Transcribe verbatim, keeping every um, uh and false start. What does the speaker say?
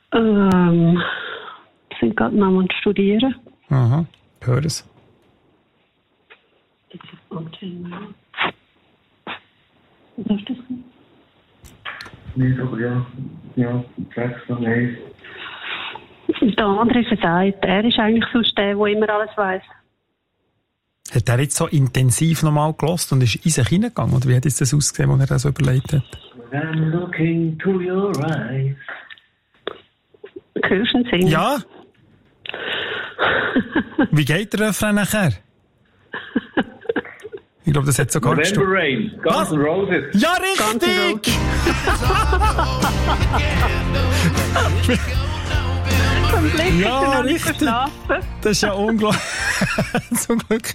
Ähm, sind gerade noch am Studieren. Aha, ich höre es. Das ist Antenne. Was ist das? Nicht, aber ja, ja, sechs von eins. Der andere versagt. Er ist eigentlich sonst der, der immer alles weiss. Hat er jetzt so intensiv nochmal gehört und ist in sich hineingegangen? Oder wie hat jetzt das ausgesehen, als er das so überlegt hat? When I'm looking to your eyes. Hörst du ihn singen? Ja. Wie geht der Refrain nachher? Ich glaube, das hat sogar November Rain, Guns N' Roses. Ja, richtig! Zum Glück Ja, hast du noch nicht richtig. verschlafen. Das ist ja unglaublich. Zum Glück